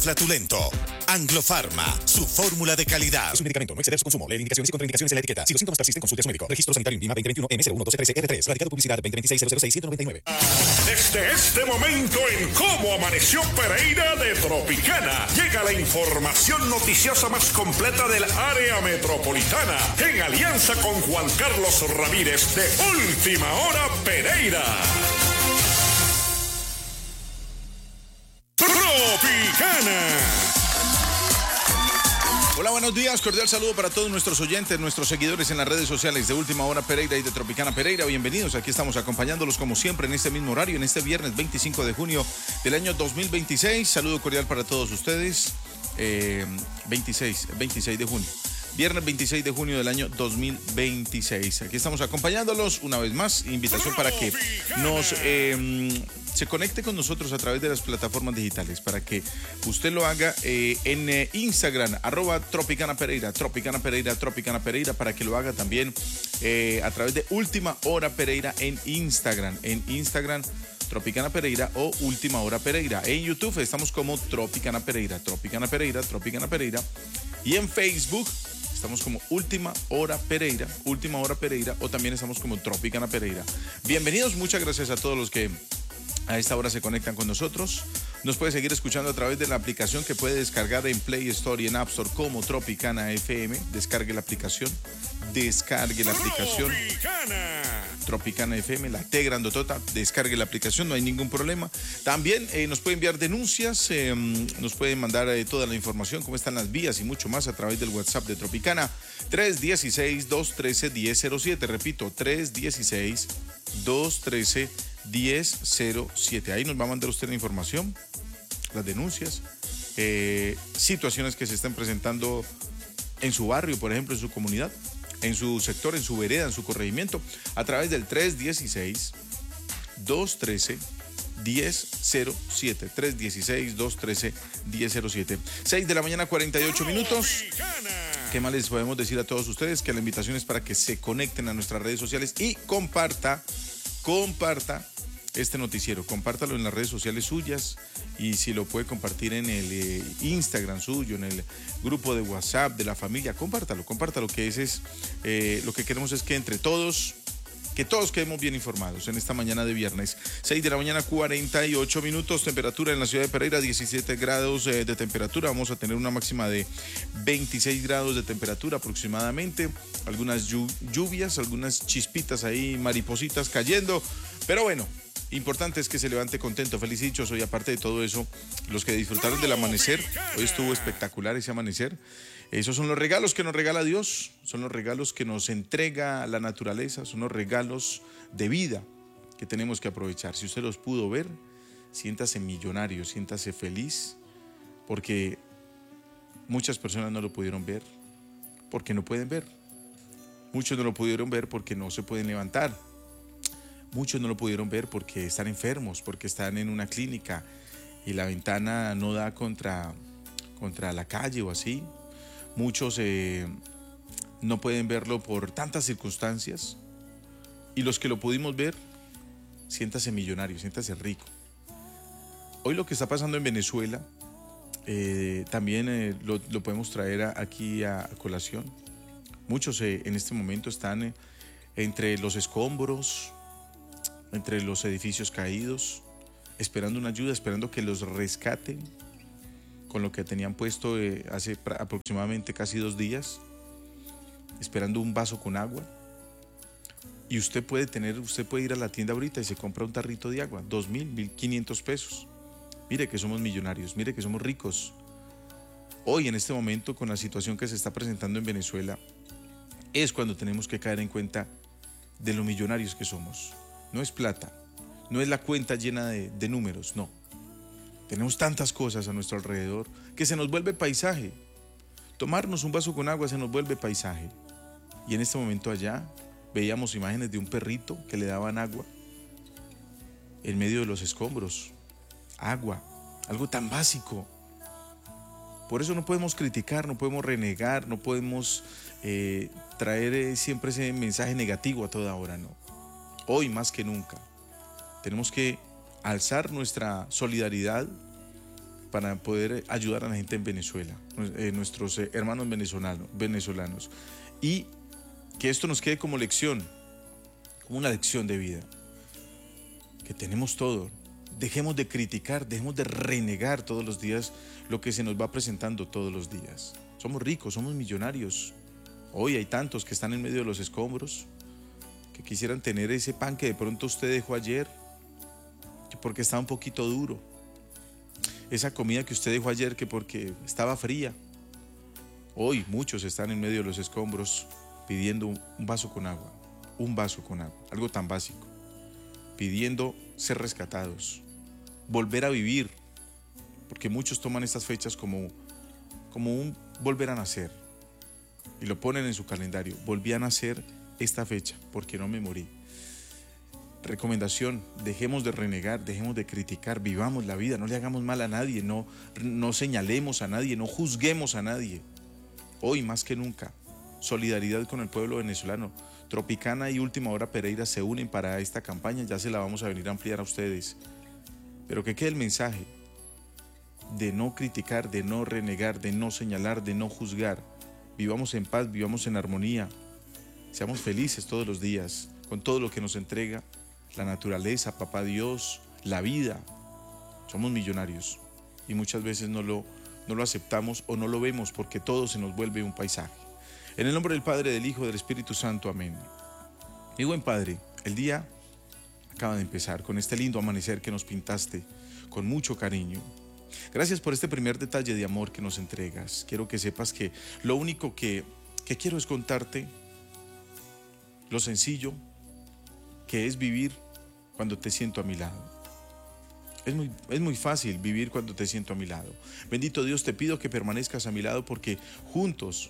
Flatulento. Anglofarma, su fórmula de calidad. Es un medicamento, no exceder su consumo. Lee indicaciones y contraindicaciones en la etiqueta. Si los síntomas persisten, consulte a su médico. Registro sanitario INVIMA 2021 M01213R3. Radicado publicidad 2026-006-199. Desde este momento en Cómo Amaneció Pereira de Tropicana, llega la información noticiosa más completa del área metropolitana, en alianza con Juan Carlos Ramírez de Última Hora Pereira. Tropicana. Hola, buenos días, cordial saludo para todos nuestros oyentes, nuestros seguidores en las redes sociales de Última Hora Pereira y de Tropicana Pereira. Bienvenidos, aquí estamos acompañándolos como siempre en este mismo horario, en este viernes 25 de junio del año 2026. Saludo cordial para todos ustedes, 26 de junio. Viernes 26 de junio del año 2026. Aquí estamos acompañándolos una vez más. Invitación para que se conecte con nosotros a través de las plataformas digitales, para que usted lo haga en Instagram, @Tropicana Pereira, Tropicana Pereira, para que lo haga también a través de Última Hora Pereira en Instagram, Tropicana Pereira o Última Hora Pereira. En YouTube estamos como Tropicana Pereira, y en Facebook estamos como Última Hora Pereira, o también estamos como Tropicana Pereira. Bienvenidos, muchas gracias a todos los que a esta hora se conectan con nosotros. Nos puede seguir escuchando a través de la aplicación que puede descargar en Play Store y en App Store como Tropicana FM. Descargue la aplicación. Tropicana FM, la T grandotota. Descargue la aplicación, no hay ningún problema. También nos puede enviar denuncias, nos pueden mandar toda la información, cómo están las vías y mucho más a través del WhatsApp de Tropicana. 316-213-1007. Repito, 316-213-1007. Ahí nos va a mandar usted la información, las denuncias, situaciones que se están presentando en su barrio, por ejemplo, en su comunidad, en su sector, en su vereda, en su corregimiento, a través del 316-213-1007. 316-213-1007. 6 de la mañana, 48 minutos. ¿Qué más les podemos decir a todos ustedes? Que la invitación es para que se conecten a nuestras redes sociales y comparta este noticiero, compártalo en las redes sociales suyas, y si lo puede compartir en el Instagram suyo, en el grupo de WhatsApp de la familia, compártalo, que ese es lo que queremos, es que entre todos, que todos quedemos bien informados en esta mañana de viernes. 6 de la mañana, 48 minutos, temperatura en la ciudad de Pereira, 17 grados de temperatura, vamos a tener una máxima de 26 grados de temperatura aproximadamente, algunas lluvias, algunas chispitas ahí, maripositas cayendo, pero bueno, importante es que se levante contento, feliz y dichoso. Y aparte de todo eso, los que disfrutaron del amanecer, hoy estuvo espectacular ese amanecer. Esos son los regalos que nos regala Dios, son los regalos que nos entrega la naturaleza, son los regalos de vida que tenemos que aprovechar. Si usted los pudo ver, siéntase millonario, siéntase feliz, porque muchas personas no lo pudieron ver, porque no pueden ver. Muchos no lo pudieron ver porque no se pueden levantar. Muchos no lo pudieron ver porque están enfermos, porque están en una clínica y la ventana no da contra la calle o así. Muchos no pueden verlo por tantas circunstancias. Y los que lo pudimos ver, siéntase millonario, siéntase rico. Hoy lo que está pasando en Venezuela, también lo podemos traer aquí a colación. Muchos en este momento están entre los escombros, entre los edificios caídos, esperando una ayuda, esperando que los rescaten con lo que tenían puesto hace aproximadamente casi 2 días, esperando un vaso con agua. Y usted puede ir a la tienda ahorita y se compra un tarrito de agua, 2.000, 1.500 pesos. Mire que somos millonarios, mire que somos ricos. Hoy, en este momento, con la situación que se está presentando en Venezuela, es cuando tenemos que caer en cuenta de lo millonarios que somos. No es plata, no es la cuenta llena de números, no. Tenemos tantas cosas a nuestro alrededor que se nos vuelve paisaje. Tomarnos un vaso con agua se nos vuelve paisaje. Y en este momento allá veíamos imágenes de un perrito que le daban agua en medio de los escombros. Agua, algo tan básico. Por eso no podemos criticar, no podemos renegar, no podemos traer siempre ese mensaje negativo a toda hora, no. Hoy más que nunca tenemos que alzar nuestra solidaridad para poder ayudar a la gente en Venezuela, nuestros hermanos venezolanos. Y que esto nos quede como lección, como una lección de vida. Que tenemos todo. Dejemos de criticar, dejemos de renegar todos los días lo que se nos va presentando todos los días. Somos ricos, somos millonarios. Hoy hay tantos que están en medio de los escombros, que quisieran tener ese pan que de pronto usted dejó ayer, porque estaba un poquito duro. Esa comida que usted dejó ayer, que porque estaba fría. Hoy muchos están en medio de los escombros pidiendo un vaso con agua, algo tan básico, pidiendo ser rescatados, volver a vivir, porque muchos toman estas fechas como un volver a nacer y lo ponen en su calendario. Volví a nacer esta fecha porque no me morí. Recomendación: dejemos de renegar, dejemos de criticar, vivamos la vida, no le hagamos mal a nadie, no señalemos a nadie, no juzguemos a nadie. Hoy más que nunca, solidaridad con el pueblo venezolano. Tropicana y Última Hora Pereira se unen para esta campaña, ya se la vamos a venir a ampliar a ustedes. Pero que quede el mensaje de no criticar, de no renegar, de no señalar, de no juzgar. Vivamos en paz, vivamos en armonía. Seamos felices todos los días con todo lo que nos entrega la naturaleza, Papá Dios, la vida. Somos millonarios y muchas veces no lo aceptamos o no lo vemos porque todo se nos vuelve un paisaje. En el nombre del Padre, del Hijo, del Espíritu Santo. Amén. Mi buen Padre, el día acaba de empezar con este lindo amanecer que nos pintaste con mucho cariño. Gracias por este primer detalle de amor que nos entregas. Quiero que sepas que lo único que quiero es contarte lo sencillo que es vivir cuando te siento a mi lado. Es muy fácil vivir cuando te siento a mi lado. Bendito Dios, te pido que permanezcas a mi lado porque juntos,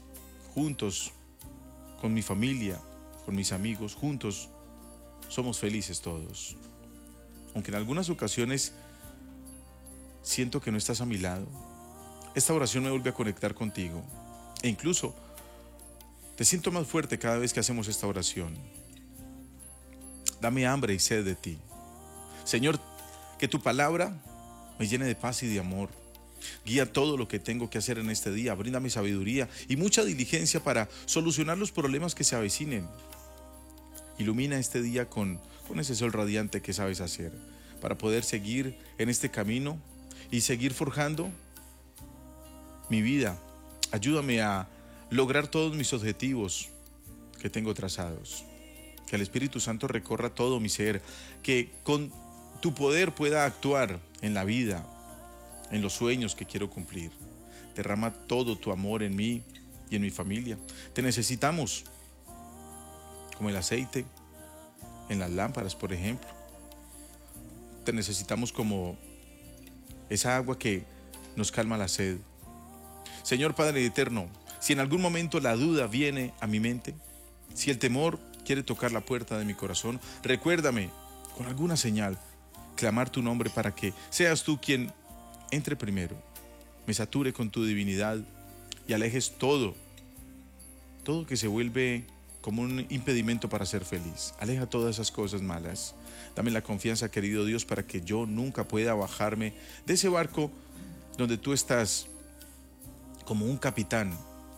con mi familia, con mis amigos, juntos, somos felices todos. Aunque en algunas ocasiones siento que no estás a mi lado, esta oración me vuelve a conectar contigo. E incluso te siento más fuerte cada vez que hacemos esta oración. Dame hambre y sed de ti. Señor, que tu palabra me llene de paz y de amor. Guía todo lo que tengo que hacer en este día. Bríndame sabiduría y mucha diligencia para solucionar los problemas que se avecinen. Ilumina este día con ese sol radiante que sabes hacer, para poder seguir en este camino y seguir forjando mi vida. Ayúdame a lograr todos mis objetivos que tengo trazados. Que el Espíritu Santo recorra todo mi ser, que con tu poder pueda actuar en la vida, en los sueños que quiero cumplir. Derrama todo tu amor en mí y en mi familia. Te necesitamos, como el aceite en las lámparas, por ejemplo. Te necesitamos como esa agua que nos calma la sed. Señor Padre eterno, si en algún momento la duda viene a mi mente, si el temor quiere tocar la puerta de mi corazón, recuérdame con alguna señal clamar tu nombre para que seas tú quien entre primero, me sature con tu divinidad y alejes todo que se vuelve como un impedimento para ser feliz. Aleja todas esas cosas malas. Dame la confianza, querido Dios, para que yo nunca pueda bajarme de ese barco donde tú estás como un capitán,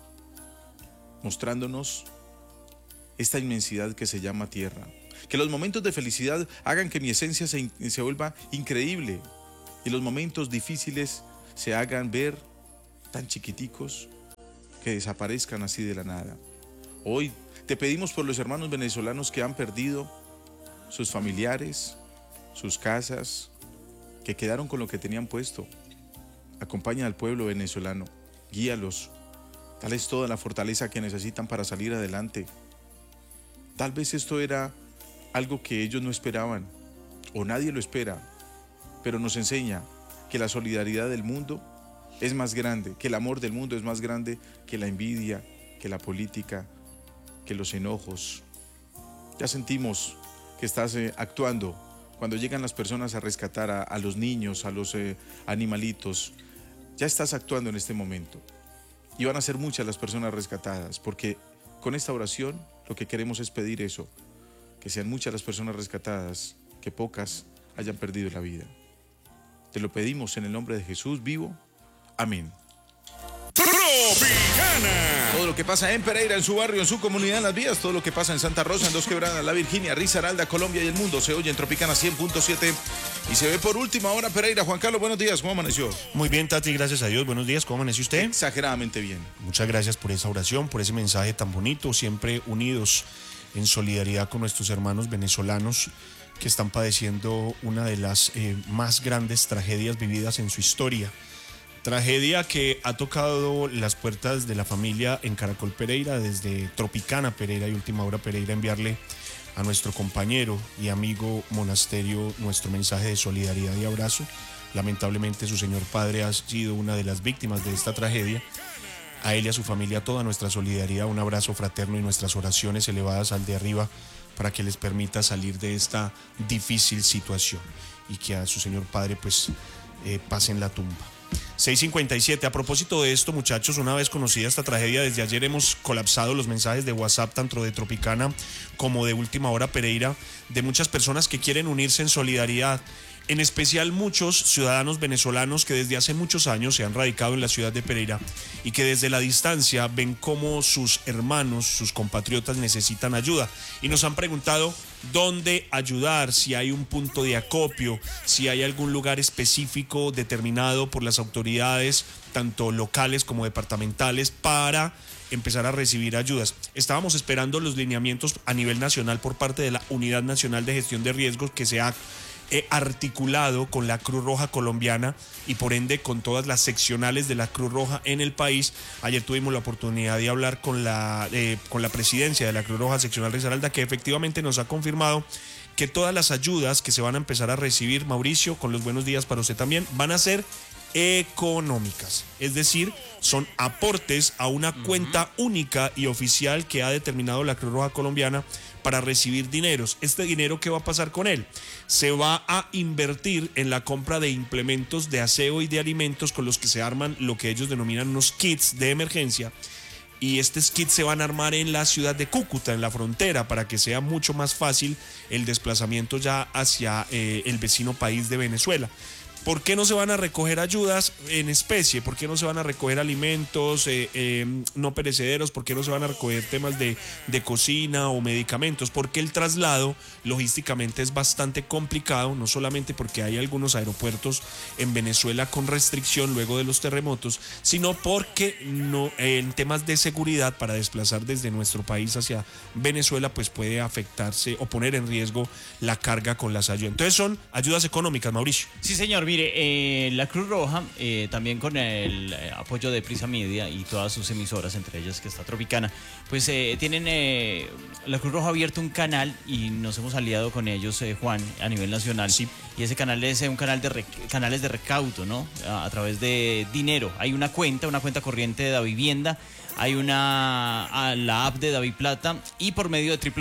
mostrándonos esta inmensidad que se llama tierra. Que los momentos de felicidad hagan que mi esencia se vuelva increíble y los momentos difíciles se hagan ver tan chiquiticos que desaparezcan así de la nada. Hoy te pedimos por los hermanos venezolanos que han perdido sus familiares, sus casas, que quedaron con lo que tenían puesto. Acompaña al pueblo venezolano, guíalos, dales toda la fortaleza que necesitan para salir adelante. Tal vez esto era algo que ellos no esperaban, o nadie lo espera, pero nos enseña que la solidaridad del mundo es más grande, que el amor del mundo es más grande que la envidia, que la política, que los enojos. Ya sentimos que estás actuando cuando llegan las personas a rescatar a los niños, a los animalitos. Ya estás actuando en este momento. Y van a ser muchas las personas rescatadas, porque con esta oración lo que queremos es pedir eso, que sean muchas las personas rescatadas, que pocas hayan perdido la vida. Te lo pedimos en el nombre de Jesús vivo. Amén. Tropicana. Todo lo que pasa en Pereira, en su barrio, en su comunidad, en las vías, todo lo que pasa en Santa Rosa, en Dos Quebradas, La Virginia, Risaralda, Colombia y el mundo, se oye en Tropicana 100.7 y se ve por última hora Pereira. Juan Carlos, buenos días, ¿cómo amaneció? Muy bien, Tati, gracias a Dios. Buenos días, ¿cómo amaneció usted? Exageradamente bien. Muchas gracias por esa oración, por ese mensaje tan bonito, siempre unidos en solidaridad con nuestros hermanos venezolanos que están padeciendo una de las más grandes tragedias vividas en su historia. Tragedia que ha tocado las puertas de la familia en Caracol Pereira, desde Tropicana Pereira y Última Hora Pereira, enviarle a nuestro compañero y amigo Monasterio nuestro mensaje de solidaridad y abrazo. Lamentablemente su señor padre ha sido una de las víctimas de esta tragedia. A él y a su familia toda nuestra solidaridad, un abrazo fraterno y nuestras oraciones elevadas al de arriba para que les permita salir de esta difícil situación y que a su señor padre pues pasen la tumba. 6:57. A propósito de esto, muchachos, una vez conocida esta tragedia, desde ayer hemos colapsado los mensajes de WhatsApp, tanto de Tropicana como de Última Hora Pereira, de muchas personas que quieren unirse en solidaridad. En especial muchos ciudadanos venezolanos que desde hace muchos años se han radicado en la ciudad de Pereira y que desde la distancia ven cómo sus hermanos, sus compatriotas necesitan ayuda y nos han preguntado dónde ayudar, si hay un punto de acopio, si hay algún lugar específico determinado por las autoridades, tanto locales como departamentales, para empezar a recibir ayudas. Estábamos esperando los lineamientos a nivel nacional por parte de la Unidad Nacional de Gestión de Riesgos que se ha articulado con la Cruz Roja colombiana y por ende con todas las seccionales de la Cruz Roja en el país. Ayer tuvimos la oportunidad de hablar con la presidencia de la Cruz Roja seccional Risaralda, que efectivamente nos ha confirmado que todas las ayudas que se van a empezar a recibir, Mauricio, con los buenos días para usted también, van a ser económicas, es decir, son aportes a una cuenta única y oficial que ha determinado la Cruz Roja colombiana para recibir dineros. Este dinero, ¿qué va a pasar con él? Se va a invertir en la compra de implementos de aseo y de alimentos con los que se arman lo que ellos denominan unos kits de emergencia. Y estos kits se van a armar en la ciudad de Cúcuta, en la frontera, para que sea mucho más fácil el desplazamiento ya hacia el vecino país de Venezuela. ¿Por qué no se van a recoger ayudas en especie? ¿Por qué no se van a recoger alimentos no perecederos? ¿Por qué no se van a recoger temas de cocina o medicamentos? Porque el traslado logísticamente es bastante complicado, no solamente porque hay algunos aeropuertos en Venezuela con restricción luego de los terremotos, sino porque en temas de seguridad para desplazar desde nuestro país hacia Venezuela pues puede afectarse o poner en riesgo la carga con las ayudas. Entonces son ayudas económicas, Mauricio. Sí, señor. Mire, la Cruz Roja, también con el apoyo de Prisa Media y todas sus emisoras, entre ellas que está Tropicana, pues tienen, la Cruz Roja ha abierto un canal y nos hemos aliado con ellos, Juan, a nivel nacional. Sí. Y ese canal es un canal de canales de recaudo, ¿no? A través de dinero. Hay una cuenta corriente de Davivienda, hay la app de Daviplata y por medio de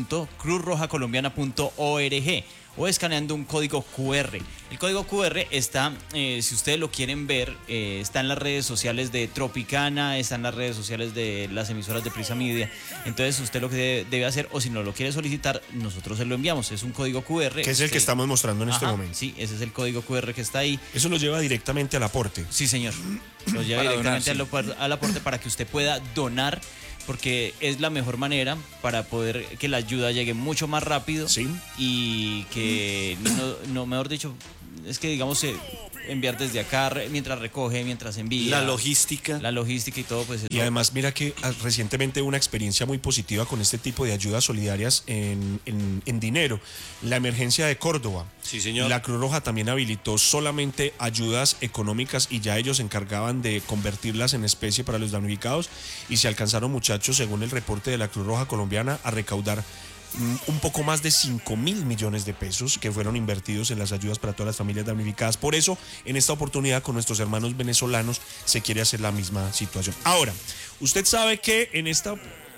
www.cruzrojacolombiana.org o escaneando un código QR. El código QR está, si ustedes lo quieren ver, está en las redes sociales de Tropicana, está en las redes sociales de las emisoras de Prisa Media. Entonces usted lo que debe hacer, o si no lo quiere solicitar, nosotros se lo enviamos. Es un código QR. Que es el que estamos mostrando en este momento. Sí, ese es el código QR que está ahí. Eso lo lleva directamente al aporte. Sí, señor. Lo lleva directamente al aporte para que usted pueda donar, porque es la mejor manera para poder que la ayuda llegue mucho más rápido. Sí. Y que, mejor dicho, es que digamos enviar desde acá mientras recoge, mientras envía. La logística y todo. Pues. Y además mira que recientemente hubo una experiencia muy positiva con este tipo de ayudas solidarias en dinero. La emergencia de Córdoba. Sí, señor. La Cruz Roja también habilitó solamente ayudas económicas y ya ellos se encargaban de convertirlas en especie para los damnificados y se alcanzaron, muchachos, según el reporte de la Cruz Roja colombiana, a recaudar un poco más de 5.000 millones de pesos que fueron invertidos en las ayudas para todas las familias damnificadas. Por eso, en esta oportunidad con nuestros hermanos venezolanos se quiere hacer la misma situación. Ahora, usted sabe que en esta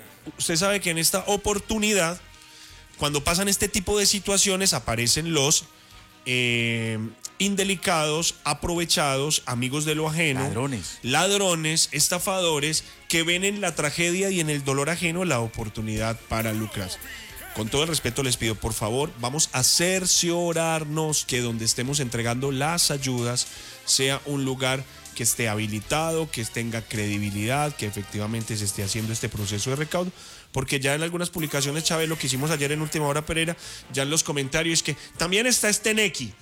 oportunidad, cuando pasan este tipo de situaciones, aparecen los indelicados, aprovechados, amigos de lo ajeno, ladrones, estafadores, que ven en la tragedia y en el dolor ajeno la oportunidad para lucrar. con todo el respeto les pido, por favor, vamos a cerciorarnos que donde estemos entregando las ayudas sea un lugar que esté habilitado, que tenga credibilidad, que efectivamente se esté haciendo este proceso de recaudo, porque ya en algunas publicaciones, Chávez, lo que hicimos ayer en Última Hora Pereira, ya en los comentarios que también está este Nequi.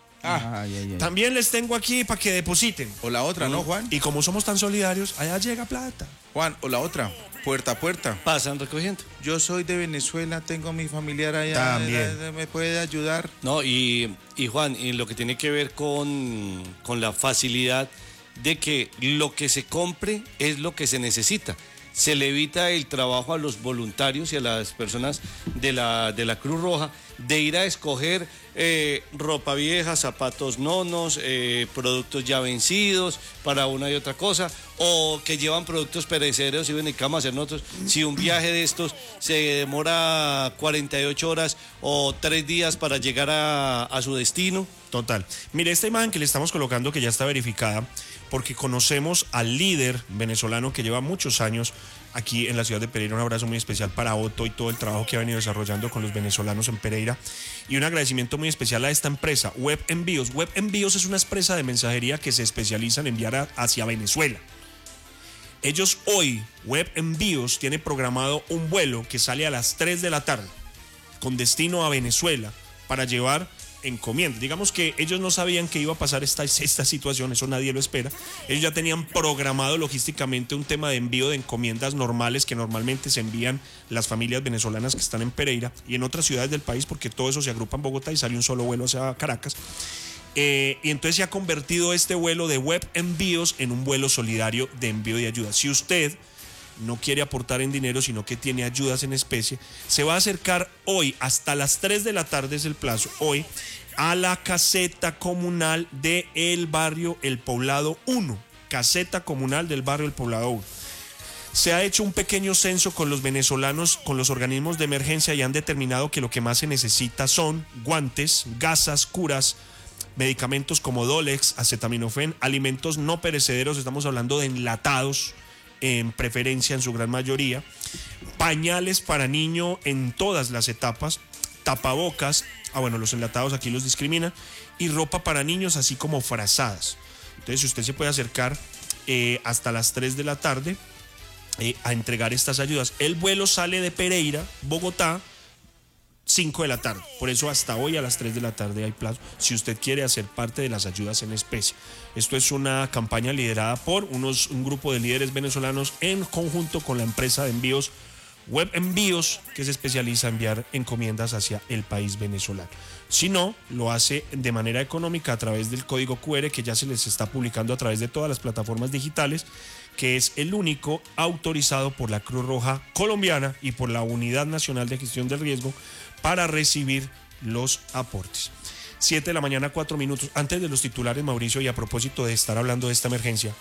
También les tengo aquí para que depositen. O la otra, ¿no, Juan? Y como somos tan solidarios, allá llega plata. Juan, o la otra, puerta a puerta. Pasan recogiendo. Yo soy de Venezuela, tengo a mi familiar allá. También. ¿Me puede ayudar? No, y Juan, y lo que tiene que ver con la facilidad de que lo que se compre es lo que se necesita. Se le evita el trabajo a los voluntarios y a las personas de la Cruz Roja de ir a escoger ropa vieja, zapatos nonos, productos ya vencidos para una y otra cosa, o que llevan productos perecederos y dedicamos a hacer nosotros. Si un viaje de estos se demora 48 horas o 3 días para llegar a su destino. Total. Mire, esta imagen que le estamos colocando, que ya está verificada, porque conocemos al líder venezolano que lleva muchos años aquí en la ciudad de Pereira. Un abrazo muy especial para Otto y todo el trabajo que ha venido desarrollando con los venezolanos en Pereira. Y un agradecimiento muy especial a esta empresa, Web Envíos. Web Envíos es una empresa de mensajería que se especializa en enviar hacia Venezuela. Ellos hoy, Web Envíos, tiene programado un vuelo que sale a las 3 de la tarde con destino a Venezuela para llevar encomiendas. Digamos que ellos no sabían que iba a pasar esta situación, eso nadie lo espera. Ellos ya tenían programado logísticamente un tema de envío de encomiendas normales que normalmente se envían las familias venezolanas que están en Pereira y en otras ciudades del país, porque todo eso se agrupa en Bogotá y sale un solo vuelo hacia Caracas. Y entonces se ha convertido este vuelo de Web Envíos en un vuelo solidario de envío de ayuda. Si usted no quiere aportar en dinero, sino que tiene ayudas en especie, se va a acercar hoy, hasta las 3 de la tarde es el plazo, hoy, a la caseta comunal del barrio El Poblado 1. Caseta comunal del barrio El Poblado 1. Se ha hecho un pequeño censo con los venezolanos, con los organismos de emergencia, y han determinado que lo que más se necesita son guantes, gasas, curas, medicamentos como Dolex, acetaminofén, alimentos no perecederos, estamos hablando de enlatados, en preferencia en su gran mayoría, pañales para niño en todas las etapas, tapabocas, los enlatados aquí los discriminan, y ropa para niños, así como frazadas. Entonces usted se puede acercar hasta las 3 de la tarde a entregar estas ayudas. El vuelo sale de Pereira, Bogotá, 5 de la tarde. Por eso hasta hoy a las 3 de la tarde hay plazo si usted quiere hacer parte de las ayudas en especie. Esto es una campaña liderada por un grupo de líderes venezolanos en conjunto con la empresa de envíos Web Envíos, que se especializa en enviar encomiendas hacia el país venezolano. Si no, lo hace de manera económica a través del código QR que ya se les está publicando a través de todas las plataformas digitales, que es el único autorizado por la Cruz Roja Colombiana y por la Unidad Nacional de Gestión del Riesgo para recibir los aportes. 7 de la mañana, 4 minutos. Antes de los titulares, Mauricio, y a propósito de estar hablando de esta emergencia,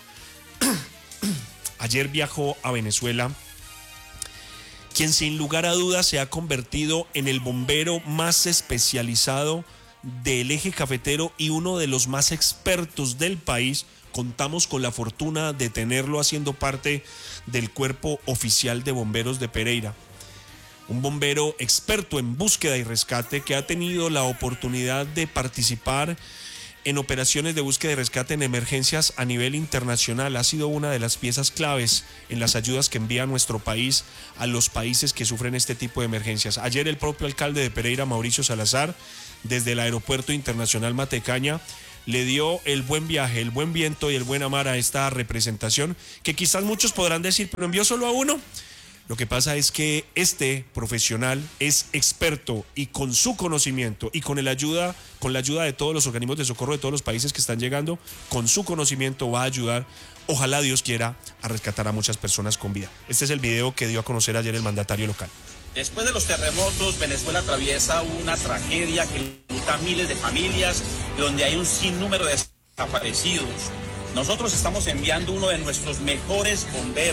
ayer viajó a Venezuela quien sin lugar a dudas se ha convertido en el bombero más especializado del eje cafetero y uno de los más expertos del país. Contamos con la fortuna de tenerlo haciendo parte del cuerpo oficial de bomberos de Pereira. Un bombero experto en búsqueda y rescate que ha tenido la oportunidad de participar en operaciones de búsqueda y rescate en emergencias a nivel internacional. Ha sido una de las piezas claves en las ayudas que envía nuestro país a los países que sufren este tipo de emergencias. Ayer el propio alcalde de Pereira, Mauricio Salazar, desde el Aeropuerto Internacional Matecaña, le dio el buen viaje, el buen viento y el buen amar a esta representación, que quizás muchos podrán decir, pero envió solo a uno. Lo que pasa es que este profesional es experto y con su conocimiento y con la ayuda de todos los organismos de socorro de todos los países que están llegando, con su conocimiento va a ayudar, ojalá Dios quiera, a rescatar a muchas personas con vida. Este es el video que dio a conocer ayer el mandatario local. Después de los terremotos, Venezuela atraviesa una tragedia que luta a miles de familias, donde hay un sinnúmero de desaparecidos. Nosotros estamos enviando uno de nuestros mejores bomberos